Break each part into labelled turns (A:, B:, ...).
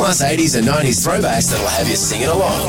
A: plus 80s and 90s throwbacks that'll have you singing along.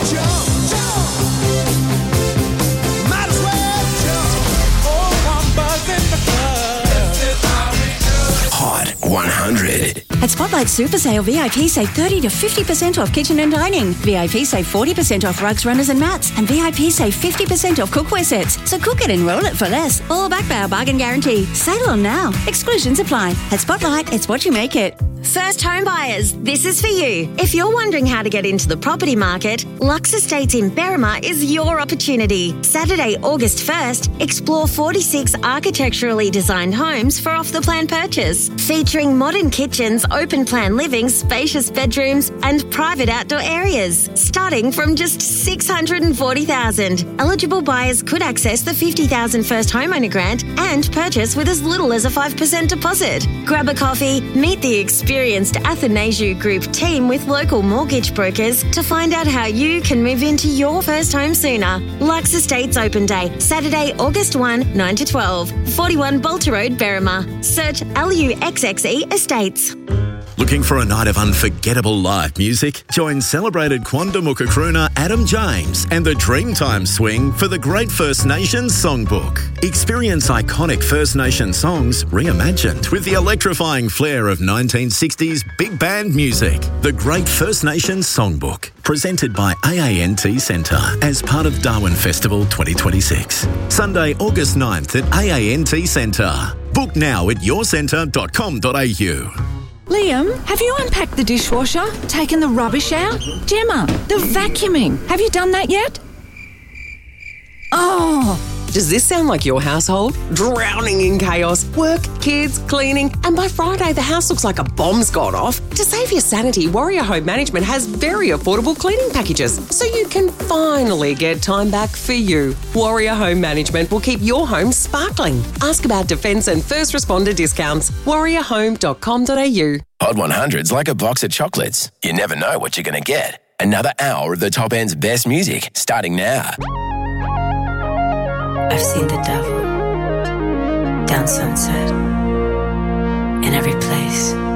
A: Hot 100.
B: At Spotlight Super Sale, VIP save 30 to 50% off kitchen and dining. VIP save 40% off rugs, runners and mats. And VIP save 50% off cookware sets. So cook it and roll it for less. All backed by our bargain guarantee. Sale on now. Exclusions apply. At Spotlight, it's what you make it.
C: First home buyers, this is for you. If you're wondering how to get into the property market, Lux Estates in Berrima is your opportunity. Saturday, August 1st, explore 46 architecturally designed homes for off-the-plan purchase, featuring modern kitchens, open-plan living, spacious bedrooms and private outdoor areas, starting from just $640,000. Eligible buyers could access the $50,000 first homeowner grant and purchase with as little as a 5% deposit. Grab a coffee, meet the experienced Athanasiu Group team with local mortgage brokers to find out how you can move into your first home sooner. Lux Estates Open Day, Saturday, August 1, 9 to 12, 41 Bolter Road, Berrima. Search LUXXE Estates.
D: Looking for a night of unforgettable live music? Join celebrated Quanda Mukakruna Adam James and the Dreamtime Swing for the Great First Nations Songbook. Experience iconic First Nation songs reimagined with the electrifying flair of 1960s big band music. The Great First Nations Songbook, presented by AANT Centre as part of Darwin Festival 2026. Sunday, August 9th at AANT Centre. Book now at yourcentre.com.au.
E: Liam, have you unpacked the dishwasher? Taken the rubbish out? Gemma, the vacuuming. Have you done that yet? Oh.
F: Does this sound like your household? Drowning in chaos, work, kids, cleaning, and by Friday the house looks like a bomb's gone off? To save your sanity, Warrior Home Management has very affordable cleaning packages, so you can finally get time back for you. Warrior Home Management will keep your home sparkling. Ask about defence and first responder discounts. warriorhome.com.au.
A: Hot 100's like a box of chocolates. You never know what you're going to get. Another hour of the top end's best music, starting now.
G: I've seen the devil down Sunset, in every place.